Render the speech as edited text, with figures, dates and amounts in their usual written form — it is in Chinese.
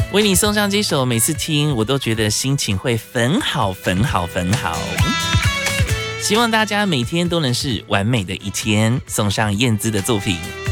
为你送上这首，每次听我都觉得心情会很好很好很好。希望大家每天都能是完美的一天。送上燕姿的作品。